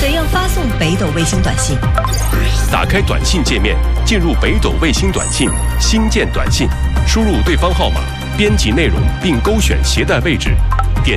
怎样发送北斗卫星短信？ 打开短信界面，进入北斗卫星短信，新建短信，输入对方号码，编辑内容并勾选携带位置，